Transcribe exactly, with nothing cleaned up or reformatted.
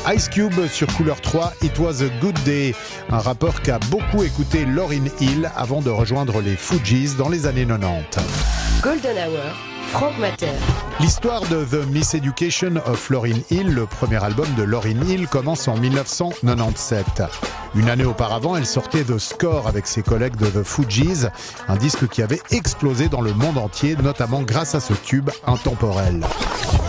Ice Cube sur Couleur trois, It Was a Good Day, un rappeur qui a beaucoup écouté Lauryn Hill avant de rejoindre les Fugees dans les années quatre-vingt-dix. Golden Hour, Franck Matter. L'histoire de The Miseducation of Lauryn Hill, le premier album de Lauryn Hill, commence en dix-neuf cent quatre-vingt-dix-sept. Une année auparavant, elle sortait The Score avec ses collègues de The Fugees, un disque qui avait explosé dans le monde entier, notamment grâce à ce tube intemporel.